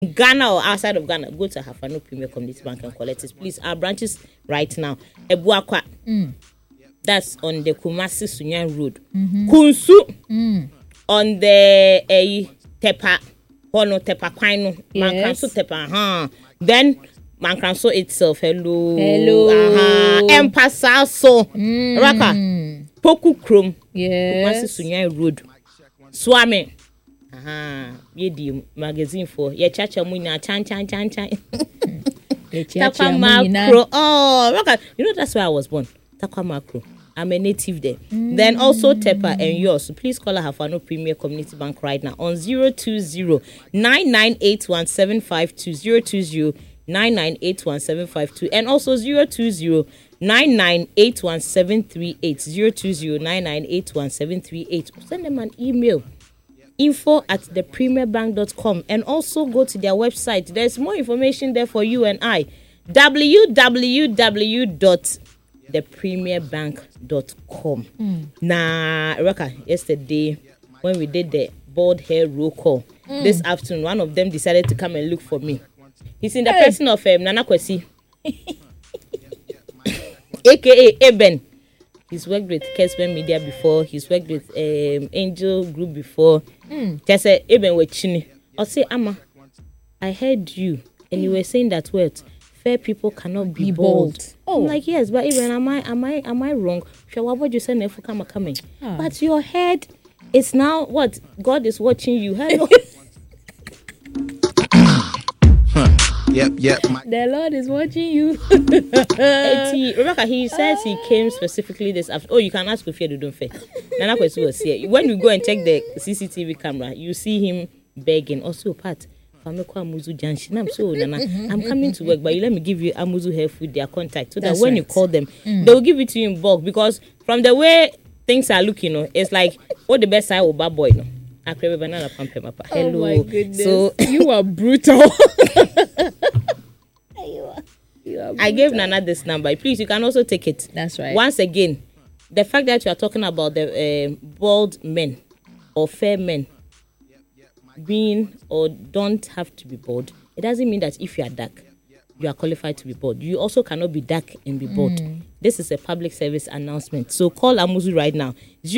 Ghana or outside of Ghana, go to Hafano Premier Community Bank and collect it. Please, our branches right now. Ebuakwa. That's on the Kumasi Sunyan Road. Kunsu. On the Tepa. Hono Tepa Kwaino. Mankanso Tepa. Then Mankanso itself. Hello. Empasaso. Raka. Poku Krom. Kumasi Sunyan Road. Swami. Yedi magazine for ye chacha munya chan. Takwa Macro. Oh, Raka. You know that's where I was born. Takwa Macro. I'm a native there. Then also Tepa and yours. So please call Hafano Premier Community Bank right now on 020-9981-752 020-9981-752 and also 020-9981-738 020-9981-738. Send them an email. info@thepremierbank.com and also go to their website. There's more information there for you and I. www.thepremierbank.com. Nah, Raka, yesterday when we did the bald hair roll call, this afternoon, one of them decided to come and look for me. He's in the person of Nana Kwesi, aka Eben. He's worked with Kesben Media before. He's worked with Angel Group before. Just say Eben with Chini. I'll say Ama, I heard you and you were saying that words. Fair people cannot be bold. I'm like, yes, but even am I wrong? What would you say never come coming? But your head is now what? God is watching you. Hello. Yep. The Lord is watching you. Rebecca, he says he came specifically this after. Oh, you can ask if you don't fair. Nana Kwesu was here. When you go and check the CCTV camera, you see him begging. Also, Pat. Amuzu Junction. I'm so Nana. I'm coming to work, but you let me give you Amuzu Hair Food their contact so that when you call them, they will give it to you in bulk. Because from the way things are looking, it's like what the best side of bad boy. Banana pump him up. Hello. Oh my goodness. So you are brutal. I gave Nana this number. Please, you can also take it. That's right. Once again, the fact that you are talking about the bald men or fair men being or don't have to be bald, it doesn't mean that if you are dark, you are qualified to be bald. You also cannot be dark and be bald. This is a public service announcement. So call Amuzu right now.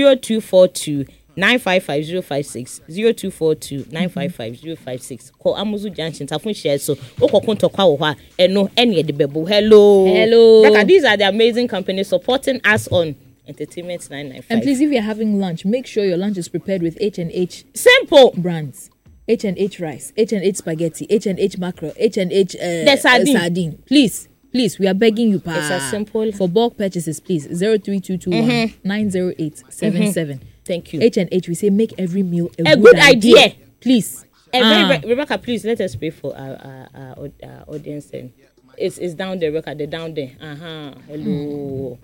0242-955-056 0242-955-056. Call Amuzu Junction. Tafun share so okokunto kwa oha eno eni edebebo. Hello. Like, these are the amazing companies supporting us on Entertainment 995. And please, if you're having lunch, make sure your lunch is prepared with H&H simple brands. H&H rice, H&H spaghetti, H&H mackerel, H&H sardine. Please, we are begging you, pa. It's as simple. For bulk purchases, please, 03221 90877. Thank you. H&H, we say make every meal a good idea. Please. Rebecca, please let us pray for our audience. And it's down there, Rebecca. They're down there. Hello.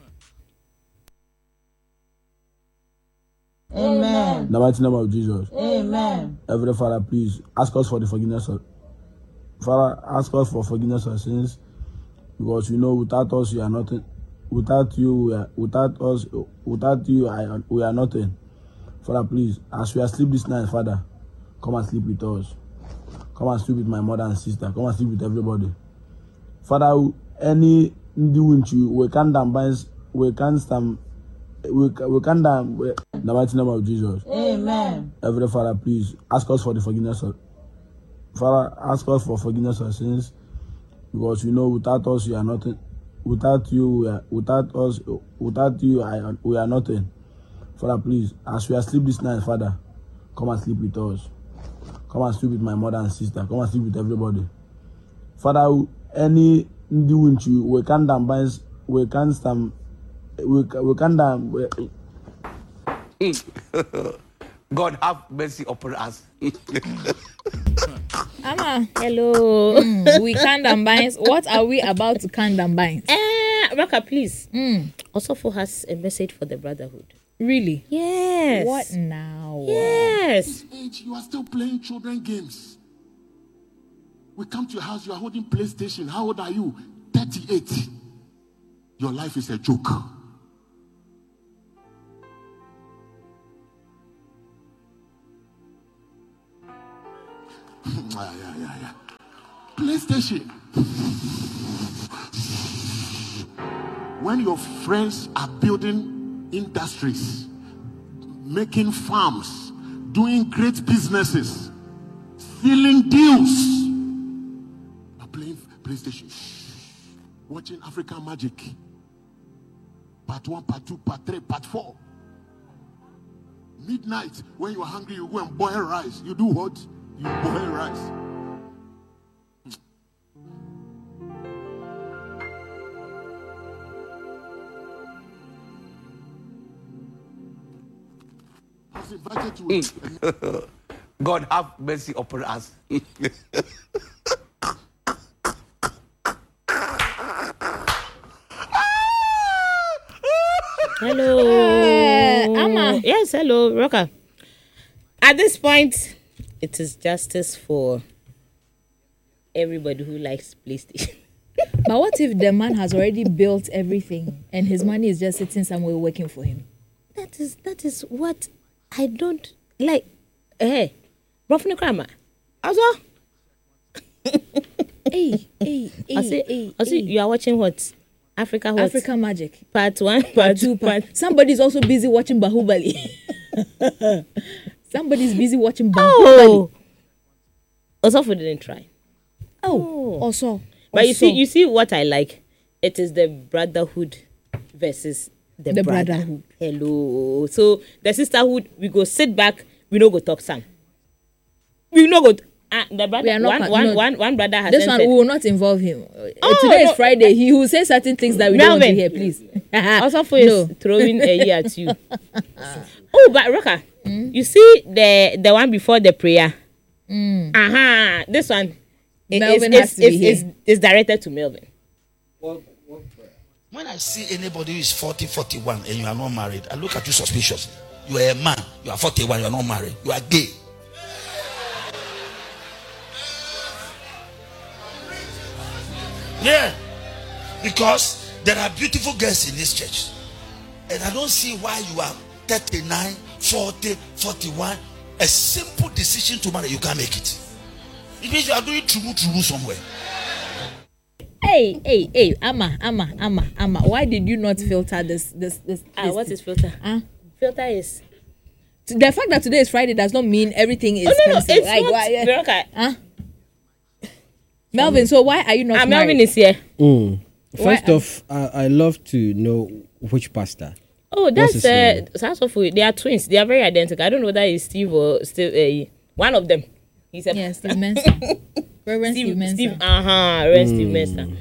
Amen. In the mighty name of Jesus. Amen. Heavenly Father, please ask us for the forgiveness of Father, ask us for forgiveness of sins, because we know without us you are nothing. Without you, we are nothing. Father, please, as we are asleep this night, Father, come and sleep with us. Come and sleep with my mother and sister. Come and sleep with everybody. Father, any winch we can't stand. We can't stand. In the mighty name of Jesus. Amen. Heavenly Father, please ask us for the forgiveness of Father, ask us for forgiveness of sins, because we know without us you are nothing. Without you, we are nothing. Father, please, as we are asleep this night, Father, come and sleep with us. Come and sleep with my mother and sister. Come and sleep with everybody. Father, any winch we can't stand. We can't stand. God have mercy upon us. Ama. Hello. We can't combine. What are we about to can't combine? Raka, please. Also for us a message for the brotherhood. Really? Yes. What now? Yes. Age, you are still playing children games. We come to your house, you are holding PlayStation. How old are you? 38. Your life is a joke. Yeah. PlayStation. When your friends are building industries, making farms, doing great businesses, sealing deals, you're playing PlayStation, watching African Magic. Part 1, Part 2, Part 3, Part 4. Midnight, when you are hungry, you go and boil rice. You do what? You boil rice. I was invited to God have mercy upon us. Hello. Amma. Yes, hello, Rocker. At this point, it is justice for everybody who likes PlayStation. But what if the man has already built everything and his money is just sitting somewhere working for him? That is what I don't like. Hey, Brofni Krama. Also, hey, I see you are watching what? African Magic. Part 1, Part 2, Part. Somebody's also busy watching Bahubali. Somebody's busy watching Bahubali. Oh, Osofo didn't try. Also. But you see what I like. It is the brotherhood versus the brotherhood. Hello. So the sisterhood, we go sit back. We no go talk some. We no go. The brother, one brother has this entered. one, we will not involve him. Today is Friday. He will say certain things that we don't want to hear, please. Also, is throwing a year at you. Oh, but Roka, you see the one before the prayer. This one is directed to Melvin. When I see anybody who is 40, 41 and you are not married, I look at you suspiciously. You are a man, you are 41, you are not married, you are gay. Yeah, because there are beautiful girls in this church, and I don't see why you are 39, 40, 41. A simple decision to marry, you can't make it. It means you are doing true somewhere. Hey, Amma. Why did you not filter this? What is filter? Filter is the fact that today is Friday does not mean everything is. No, it's not. Melvin, so why are you not married? Melvin is here. First off, I love to know which pastor. Oh, that's they are twins. They are very identical. I don't know whether it's Steve or still one of them. He's a Steve Mensa. Reverend Steve Mensa. Reverend Steve Mensa.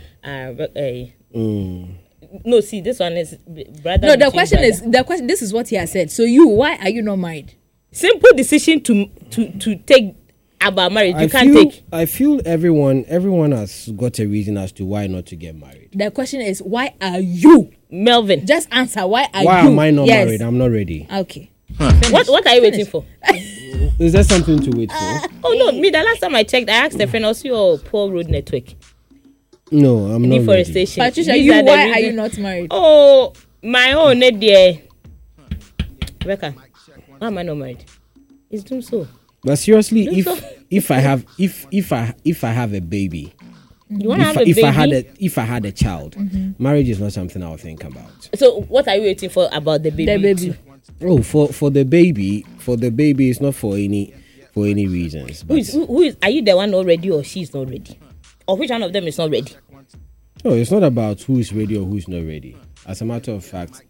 No, see, this one is brother. No, the question is this is what he has said. So why are you not married? Simple decision to take about marriage. I feel everyone has got a reason as to why not to get married. The question is, why are you, Melvin? Just answer. Why you? Why am I not married? I'm not ready. Okay. What are you waiting for? Is there something to wait for? Oh no, me. The last time I checked, I asked a friend, also your poor road network. No, I'm not deforestation. ready. Patricia, why are you not married? Oh, my own dear. Rebecca, why am I not married? It's doing so. But seriously, if I have a baby, you want to have a baby? If I had a child, marriage is not something I would think about. So what are you waiting for about the baby? The baby. Oh, for the baby, it's not for any reasons. Who is? Are you the one not ready or she's not ready? Or which one of them is not ready? No, it's not about who is ready or who is not ready. As a matter of fact,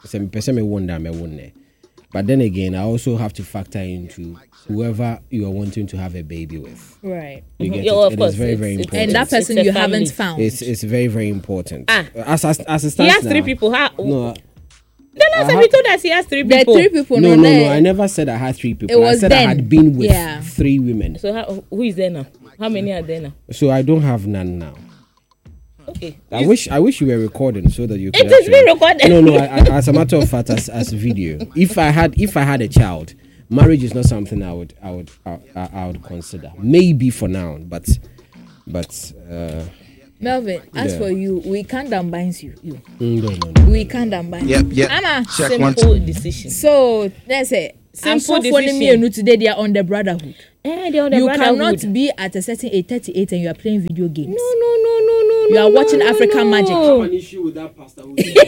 but then again, I also have to factor into whoever you are wanting to have a baby with. Right. You get it is very, very important. And that person you haven't found. It's very, very important. As it stands he has 3 people. No. The last time he told us he has 3 people. There are 3 people. No. I never said I had 3 people. I said I had been with 3 women. So who is there now? How many are there now? So I don't have none now. Okay. I wish you were recording so that you could. It is being recorded. No. As a matter of fact, as video. If I had a child, marriage is not something I would consider. Maybe for now, but. Melvin, as for you, we can't unbind you. No. We can't unbind. Yep. Amma, simple decision. So let's say Simple decision. Today they are on the brotherhood. They're on the you brotherhood. cannot be at a certain age, 38, and you are playing video games. No. You are watching African Magic. I have an issue with that pastor.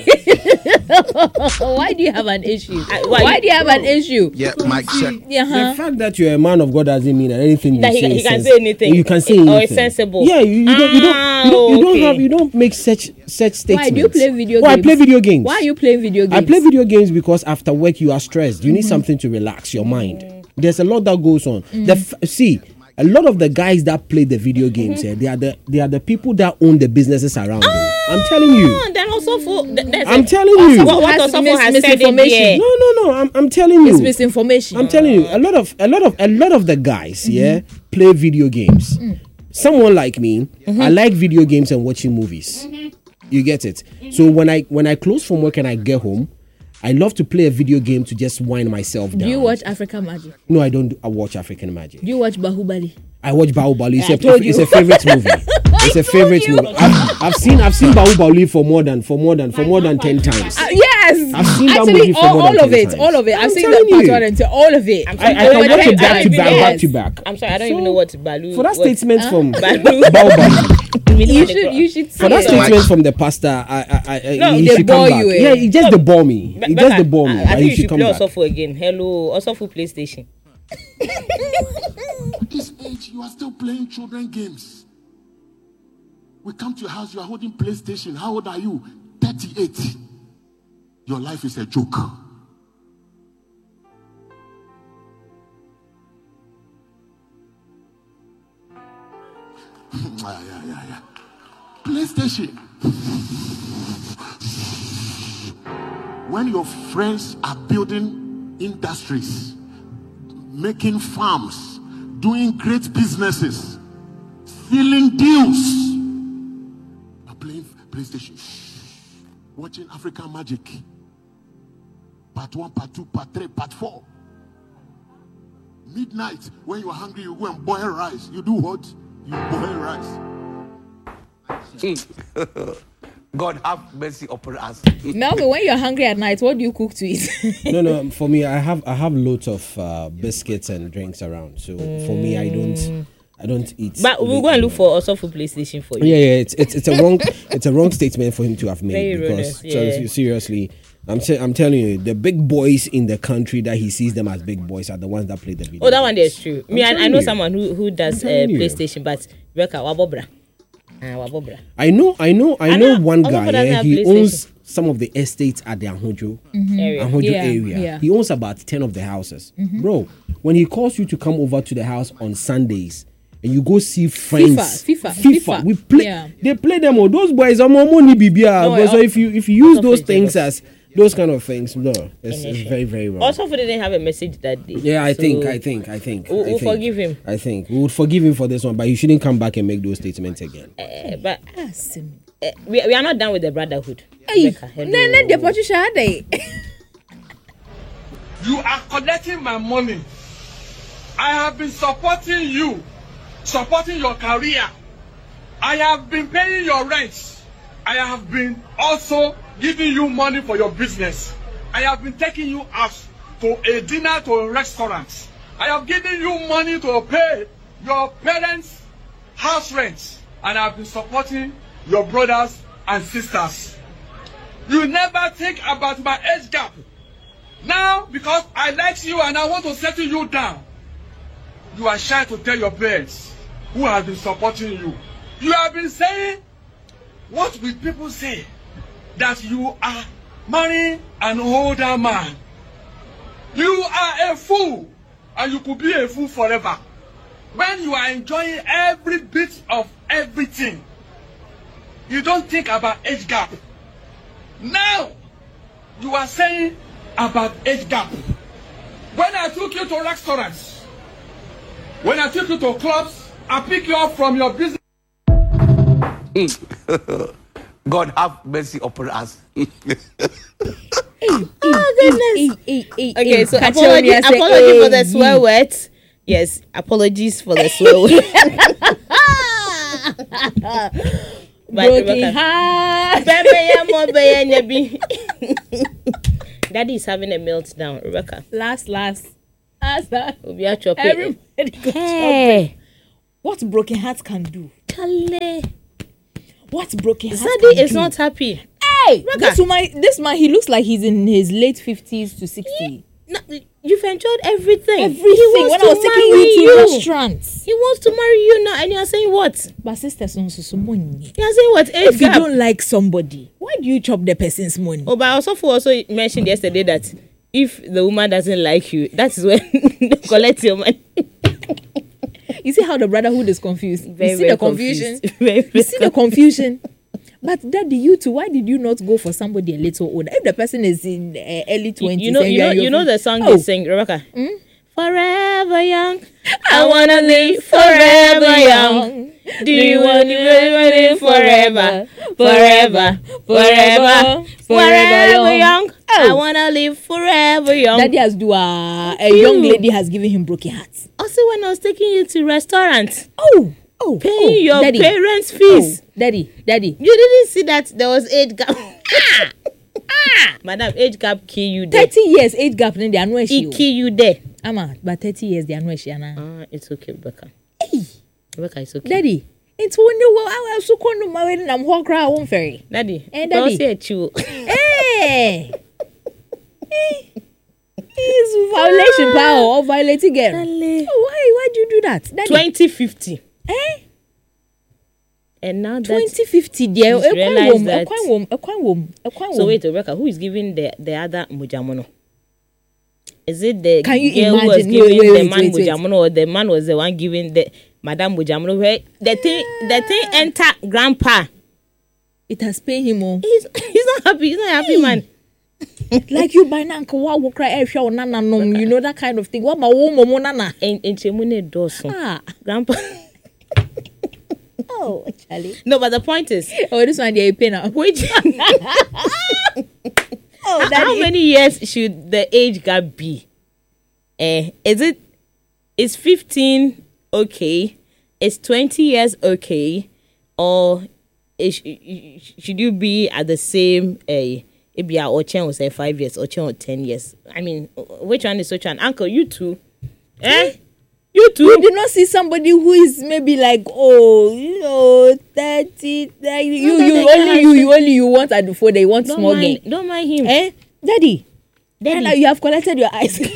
Why do you have an issue? Why do you have an issue? Yeah, Mike check. The fact that you're a man of God doesn't mean that anything you that say he can say anything. You can say anything. Or it's sensible. Yeah, you don't make such statements. Why do you play video games? I play video games. Why are you playing video games? I play video games because after work you are stressed. You need something to relax your mind. There's a lot that goes on. See, a lot of the guys that play the video games here, they are the people that own the businesses around them. I'm telling you. Then also I'm telling you. What also has misinformation? No. I'm telling you. It's misinformation. I'm telling you. A lot of the guys, play video games. Someone like me, I like video games and watching movies. You get it? So when I close from work and I get home, I love to play a video game to just wind myself down. Do you watch African Magic? No, I don't. I watch African Magic. Do you watch Bahubali? I watch Bahubali. It's a favorite movie. It's a favorite movie. I've seen Bahubali for more than 10 times. Yes, I've seen that movie for more than 10 times. all of it. I've seen telling that you. part and all of it. I can watch it back to back. I'm sorry, I don't even know what Balu. For that statement from Balu. Bahubali. You should For that statement from the pastor, he should come back. Yeah, he just bore me. He just bore me. I think you should come play back. Osofu again. Hello, Osofu PlayStation. At this age, you are still playing children games. We come to your house, you are holding PlayStation. How old are you? 38. Your life is a joke. Yeah. PlayStation. When your friends are building industries, making farms, doing great businesses, sealing deals, are playing PlayStation, watching African Magic, part 1, part 2, part 3, part 4. Midnight, when you're hungry, you go and boil rice. You do what? You boil rice. God have mercy upon us. Melvin, when you're hungry at night, what do you cook to eat? No. For me, I have loads of biscuits and drinks around. So for me, I don't eat. But we'll go and look for also for PlayStation for you. Yeah. It's a wrong statement for him to have made. Very because rude, seriously, I'm telling you, the big boys in the country that he sees them as big boys are the ones that play the video. Oh, that one there is true. I know you. someone who does PlayStation, but Rebecca Wabobra. I know one guy. doesn't He have owns some of the estates at the Ahojo area. Yeah. He owns about 10 of the houses. Bro, when he calls you to come over to the house on Sundays and you go see friends, FIFA. we play. Yeah. They play them all. Those boys are more money, bibia. So if you use those things as those kind of things, no, it's very, very wrong. Also, for didn't have a message that day. Yeah, I think. We'll forgive him. I think we would forgive him for this one, but he shouldn't come back and make those statements again. But we are not done with the brotherhood. Rebecca, hello. You are collecting my money. I have been supporting you, supporting your career. I have been paying your rent. I have been also giving you money for your business. I have been taking you out to a dinner to a restaurant. I have given you money to pay your parents' house rent. And I have been supporting your brothers and sisters. You never think about my age gap. Now, because I like you and I want to settle you down, you are shy to tell your parents who have been supporting you. You have been saying, what will people say? That you are marrying an older man. You are a fool, and you could be a fool forever. When you are enjoying every bit of everything, you don't think about age gap. Now, you are saying about age gap. When I took you to restaurants, when I took you to clubs, I pick you up from your business. God have mercy upon us. Oh goodness. Okay, so apology for the swear words. Yes, apologies for the swear words. Daddy is having a meltdown, Rebecca. Last. Obi a chop it. Everybody go chop. What broken hearts can do? Kale. What broken hearts Sadie can is do? not happy. Hey, this man, he looks like he's in his late 50s to 60. You've enjoyed everything. Everything. When I was taking you to restaurants. He wants to marry you now, and you're saying what? But sisters, you're saying what? If you don't like somebody, why do you chop the person's money? Oh, but also mentioned yesterday that if the woman doesn't like you, that's when they collect your money. You see how the brotherhood is confused? Very, you see the confusion? You see the confusion? But Daddy, you too, why did you not go for somebody a little older? If the person is in early 20s, you know the song they sing, Rebecca? Forever young, I wanna live forever young. Do you want to live forever, forever young? I wanna live forever young. Daddy has do a young lady has given him broken hearts. Also, when I was taking you to restaurants. Paying your Daddy. Parents' fees. Daddy. You didn't see that there was age gap. Madam, age gap kill you there. 30 years age gap, then they are no issue. It kill you there. Ama, but 30 years they are no issue. It's okay, Rebecca. Hey. Rebecca, it's okay. Daddy, it's when you I was so cold my wedding. I'm one cry, one ferry. Daddy, Daddy. Hey. It's violation power or violating girl. Why do you do that? Daddy. 2050. And now that 2050 there, a so wait, Rebecca, who is giving the other Mujamono? Is it the Can you girl imagine? who was giving Wait, the man Mujamono, or the man was the one giving the Madame Mujamono? Where the thing enter grandpa? It has paid him all. He's not happy. He's not a happy man. Like you by now, will cry or nana no, you know that kind of thing. What my woman nana in Chemune Dawson. Grandpa. Oh, Charlie. No, but the point is, this one they pay now. Which? How many years should the age gap be? Is 15 okay? Is 20 years okay? Or should you be at the same maybe Ochen will say 5 years, Ochen or 10 years? I mean, which one is which one? Uncle, you too? You too? You did not see somebody who is maybe like 30. You want at the phone. They want small game. Don't mind him. Daddy. And now you have collected your ice cream.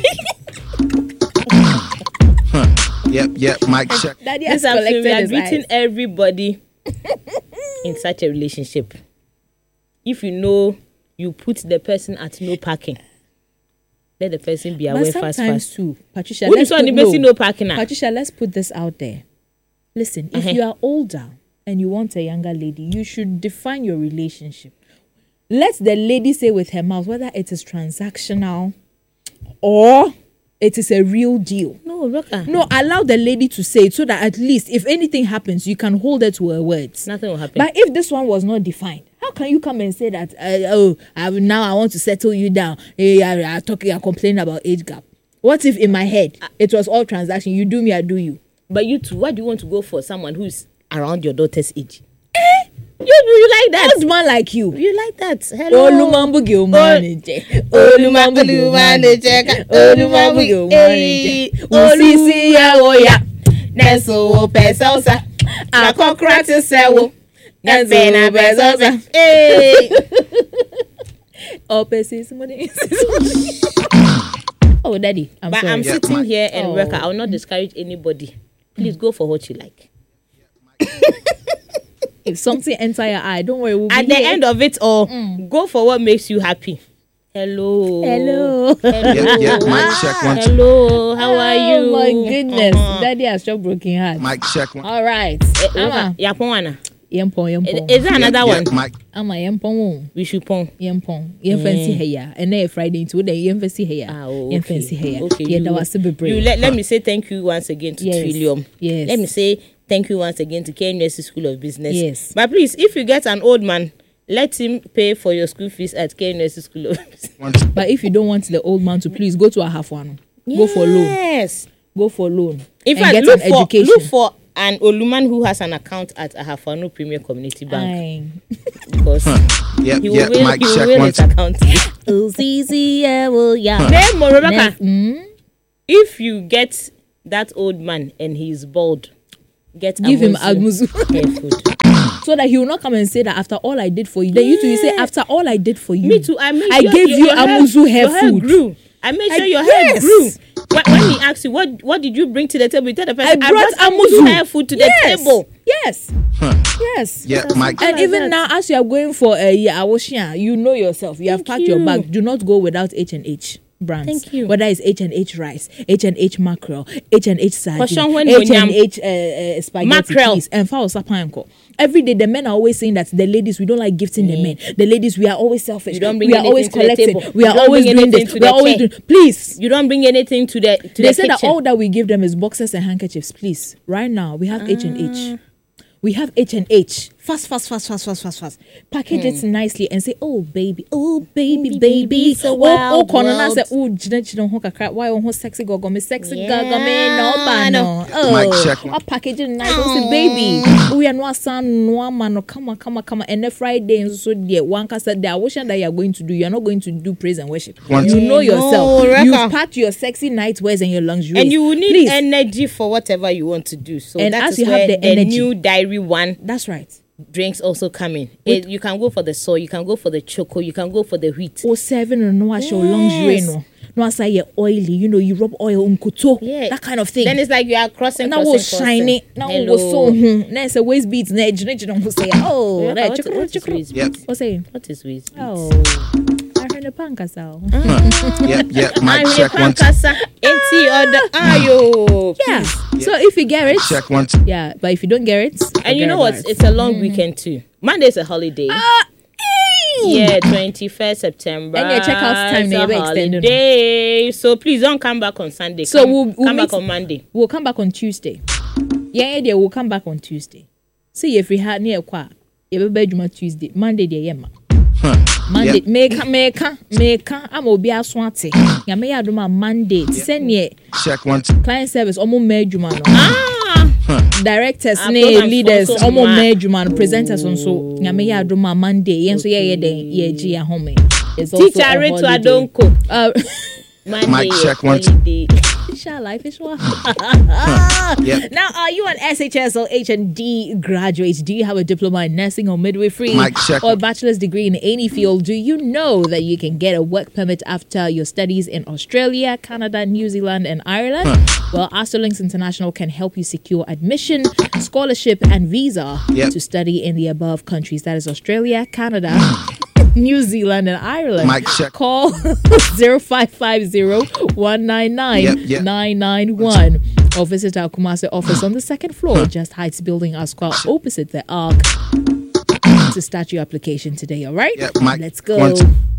Yep, mic check. Daddy has collected his beating everybody in such a relationship. If you know you put the person at no parking, let the person be aware fast. Too, Patricia, no parking. Patricia, let's put this out there. Listen, if you are older and you want a younger lady, you should define your relationship. Let the lady say with her mouth whether it is transactional or it is a real deal. No, Rebecca. No, allow the lady to say it so that at least if anything happens, you can hold her to her words. Nothing will happen. But if this one was not defined, how can you come and say that, now I want to settle you down. You're complaining about age gap. What if in my head, it was all transaction? You do me, I do you. But you too, why do you want to go for someone who's around your daughter's age? You like that? Old man like you. You like that? Hello. Olumambugi manager. Osisi ya oya. Neso pesosa. Akokrati sewo. Nenzena pesosa. Hey. Oh, Daddy, I'm sitting here and Rebecca, I will not discourage anybody. Please go for what you like. If something enter your eye, don't worry. We'll at the end of it all, go for what makes you happy. Hello. Mic check one. Hello. How are you? Oh my goodness, Daddy has just broken heart. Mic check one. All right. Yapon. Yempon. Is there another one? Ama yempon. We should pon. Yempon. Yemfancy here. And then Friday into the yemfancy here. Yemfancy here. Okay. Yeah, that was super brave. Let me say thank you once again to Trillium. Yes. Let me say thank you once again to KNUST School of Business. Yes. But please, if you get an old man, let him pay for your school fees at KNUST School of Business. But if you don't want the old man to, please go to a half one. Go for loan. Yes. Go for loan. In fact, look for an Oluman who has an account at Ahafanu Premier Community Bank. Aye. Because Yep, he yep, will mic he will check win one, his account. Name Rebecca. If you get that old man and he's bald, Give him Amuzu. hair food. So that he will not come and say that after all I did for you. Then you two, you say, after all I did for you. Me too. I gave you Amuzu hair your food. Grew. I made sure your yes. hair grew. When he asks you, what did you bring to the table? You tell the person, I brought Amuzu hair food to the table. Yes. Yes. Yeah, Mike. And even now, as you are going for a year, you know yourself. You have packed your bag. Do not go without H&H brands. Thank you. Whether it's H&H rice, H&H mackerel, H&H sardine, when H&H spaghetti, mackerel. please. And for sapanko. Every day, the men are always saying that the ladies, we don't like gifting the men. The ladies, we are always selfish. You don't bring we are anything always to the collecting. table. We You are don't always bring doing anything this. to We are the always chair. doing. Please. You don't bring anything to the They say that kitchen. all that we give them is boxes and handkerchiefs. Please, right now we have H&H. We have H&H. Fast. Package it nicely and say, oh baby, baby. so Oh, wild corner say, world. oh, jina ho kakra. Why on sexy go me sexy Yeah. gaga me no bano. Mic check. Oh, package it nice. Oh, say, baby, we are no son, no man, come on. And then Friday and so dear, one cast that I wish that you are going to do. You are not going to do praise and worship. One- You know yourself. No, Reka. You've packed your sexy night wears and your lingerie. And you will need Please. energy for whatever you want to do. So And that as is you have where the energy- new diary one That's right. drinks also come in. You can go for the soy, you can go for the choco, you can go for the wheat. Or 7 no wash your lingerie no. No I say you're oily, you rub oil on kuto. Yeah. That kind of thing. Then it's like you are crossing. Now was shiny. Now it was so now it's a waist beads na edge don't say oh Yeah, that what is chocolate. waist Yep. What's saying? What is wheat? Oh. I heard the pancasao. Yep, mic check one, Yeah. So if you get it, check one. yeah, but if you don't get it, And you know what? It's a long weekend too. Monday's a holiday. Yeah, 21st September. And your checkout time, It's they a will extend, holiday. So please don't come back on Sunday. So we'll come back meet- on Monday. We'll come back on Tuesday. Yeah, we'll come back on Tuesday. See if we had near qua, you bedroom Tuesday, Monday, the yema. Monday, make I'm obi aswati. Ya me yaduma Monday. Send ye Check one. client service omo medjuma no. Ah, Directors Ah, ne program leaders sponsor omo ma. medjuma no presenters on so. Ya me yaduma Monday. Yen so ye den ye ji ya home. It's also teacher a Reto holiday. Adonko. Monday, Mic check one. holiday. Inshallah, if it's one. Yep. Now, are you an SHS or H&D graduate? Do you have a diploma in nursing or midwifery Mic check. or a bachelor's degree in any field? Do you know that you can get a work permit after your studies in Australia, Canada, New Zealand, and Ireland? Well, Astrolinks International can help you secure admission, scholarship, and visa Yep. to study in the above countries. That is Australia, Canada, New Zealand, and Ireland. Mic check. Call 0550-199-991 or visit our Kumasi office on the second floor, Just Heights Building, Asqua, opposite the Arc, to start your application today. All right? Yep, mic Let's go. one.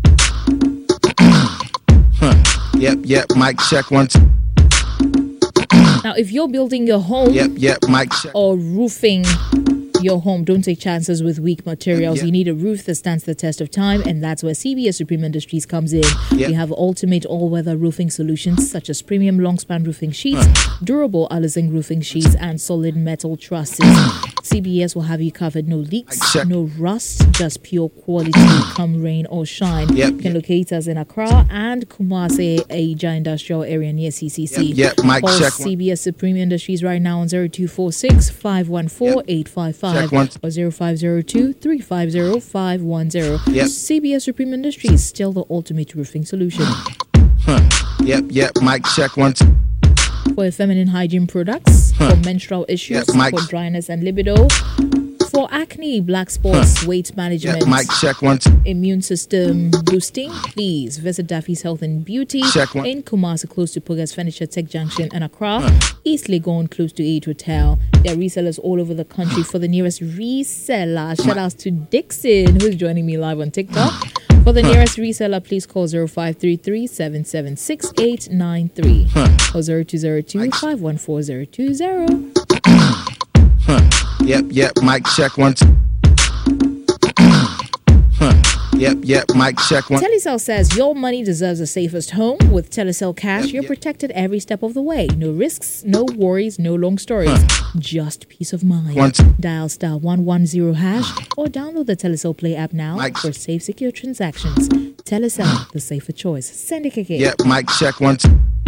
Yep, mic check one. Now, if you're building your home Yep, mic check. or roofing your home, don't take chances with weak materials. Yeah. You need a roof that stands the test of time, and that's where CBS Supreme Industries comes in. Yeah. We have ultimate all-weather roofing solutions such as premium long-span roofing sheets, durable Alizing roofing sheets, and solid metal trusses. CBS will have you covered. No leaks, Check. no rust, just pure quality come rain or shine. Yep. You can locate us in Accra and Kumasi, Aja Industrial Area near CCC. Yep, mic Call check. CBS Supreme Industries right now on 0246 514 855 Check one. or 0502 350 510. Yep. CBS Supreme Industries, still the ultimate roofing solution. Yep, mic check one. For feminine hygiene products, for menstrual issues, Yep, mic. for dryness and libido, for acne, black spots, weight management, Yep, mic check one. immune system boosting, please visit Daffy's Health and Beauty Check one. in Kumasi, close to Pugas Furniture Tech Junction, and Accra, East Legon, close to Eid Hotel. There are resellers all over the country. For the nearest reseller, shout outs to Dixon, who's joining me live on TikTok. For the nearest reseller, please call 0533 776 893 or 0202 514 020. Yep, mic check one. Yep, mic check one. Telecel says your money deserves the safest home. With Telecel Cash, you're protected every step of the way. No risks, no worries, no long stories. Just peace of mind. Dial star 110 hash or download the Telecel Play app now for safe, secure transactions. Telecel, the safer choice. Send it, KK. Yep, mic check one.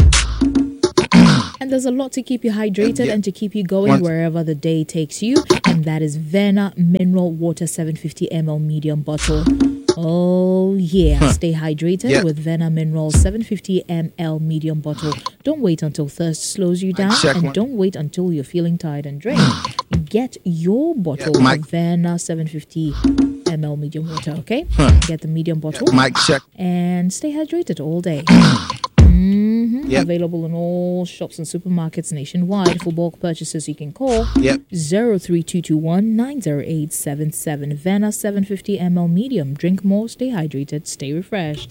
And there's a lot to keep you hydrated and to keep you going wherever the day takes you. And that is Vena Mineral Water 750 ml medium bottle. Oh, yeah. Stay hydrated with Vena Mineral 750 ml medium bottle. Don't wait until thirst slows you down. And don't wait until you're feeling tired and drained. Get your bottle of Vena 750 ml medium water, okay? Get the medium bottle. Mic check. And stay hydrated all day. Available in all shops and supermarkets nationwide. For bulk purchases, you can call 03221 90877. Vena 750 ml medium. Drink more, stay hydrated, stay refreshed.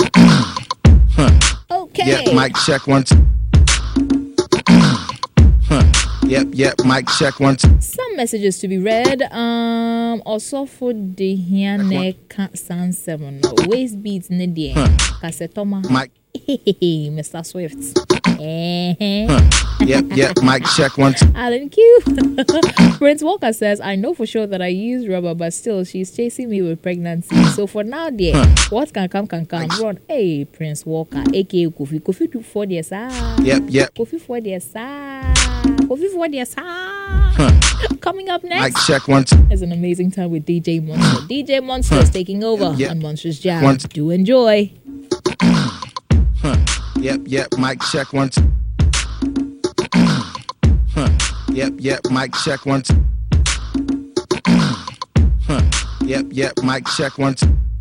Okay. Yep, mic check one. Yep, mic check one. Some messages to be read. Also for the Hiane San 7. Waist beats Nidia. Kasetoma. Mic. Mr. Swift. Yep, mic check one. Alan Q. Prince Walker says, I know for sure that I use rubber, but still she's chasing me with pregnancy. So for now, dear, what can come. Run. Hey, Prince Walker, aka Kofi. Kofi 2 4 years. Yep. Kofi 4 years. Kofi 4 years. Coming up next, mic check one. is an amazing time with DJ Monster. DJ Monster is taking over on Monsters Jam. Do enjoy. Yep, mic check one. Yep, mic check one. Yep, mic check one.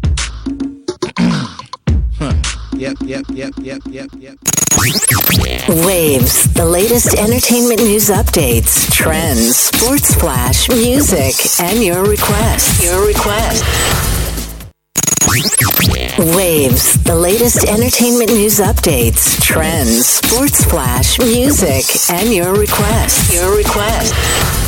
Yep. Waves, the latest entertainment news updates, trends, sports flash, music, and your requests. Waves, the latest entertainment news updates, trends, sports flash, music, and your requests.